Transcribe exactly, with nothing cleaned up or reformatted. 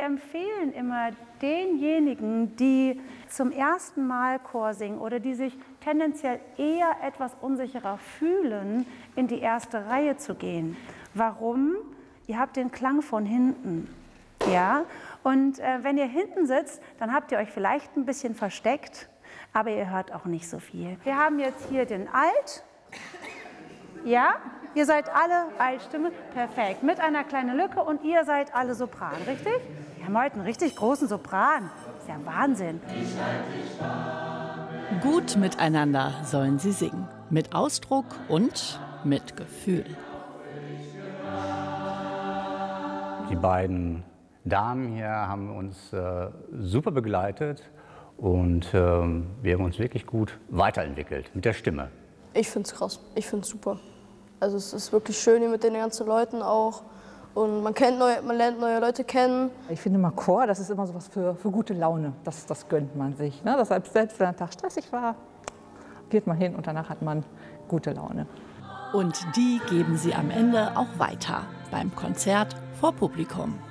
wir empfehlen immer denjenigen, die zum ersten Mal Chor singen oder die sich tendenziell eher etwas unsicherer fühlen, in die erste Reihe zu gehen. Warum? Ihr habt den Klang von hinten. Ja? Und äh, wenn ihr hinten sitzt, dann habt ihr euch vielleicht ein bisschen versteckt, aber ihr hört auch nicht so viel. Wir haben jetzt hier den Alt. Ja? Ihr seid alle Altstimme, perfekt, mit einer kleinen Lücke und ihr seid alle Sopran, richtig? Wir haben heute einen richtig großen Sopran, das ist ja Wahnsinn. Gut miteinander sollen sie singen, mit Ausdruck und mit Gefühl. Die beiden Damen hier haben uns äh, super begleitet und äh, wir haben uns wirklich gut weiterentwickelt mit der Stimme. Ich finde es krass, ich finde es super. Also es ist wirklich schön hier mit den ganzen Leuten auch und man, kennt neue, man lernt neue Leute kennen. Ich finde immer Chor, das ist immer so was für, für gute Laune, das, das gönnt man sich. Ne? Deshalb, selbst wenn der Tag stressig war, geht man hin und danach hat man gute Laune. Und die geben sie am Ende auch weiter beim Konzert vor Publikum.